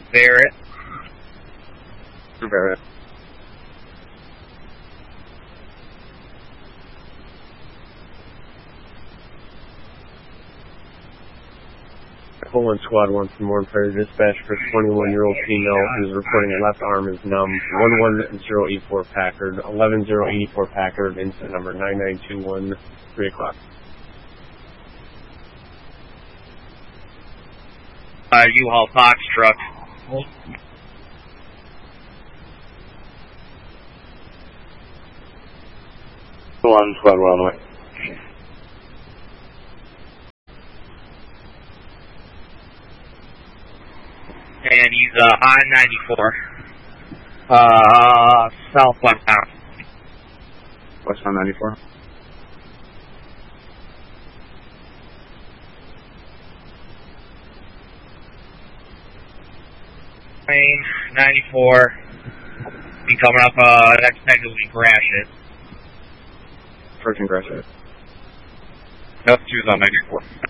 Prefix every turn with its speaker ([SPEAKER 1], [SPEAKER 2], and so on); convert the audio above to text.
[SPEAKER 1] Barrett.
[SPEAKER 2] Barrett. Poland Squad 1 from Warren Prairie Dispatch for 21-year-old female whose reporting left arm is numb. 11084 Packard, 11084 Packard, incident number 9921, 3 o'clock.
[SPEAKER 1] U-Haul box truck.
[SPEAKER 2] Go on, Squad 1 on the way.
[SPEAKER 1] And he's on 94. Southwest bound.
[SPEAKER 2] Westbound 94.
[SPEAKER 1] Lane 94. Be coming up next exit will be Gratiot.
[SPEAKER 2] First and Gratiot.
[SPEAKER 1] Nope, she was on 94.